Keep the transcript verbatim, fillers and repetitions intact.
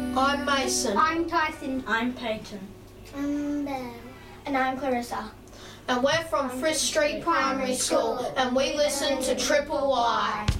I'm Mason. I'm Tyson. I'm Peyton. I'm Belle. And I'm Clarissa. And we're from Frith Street Primary School, and we listen to Triple Y.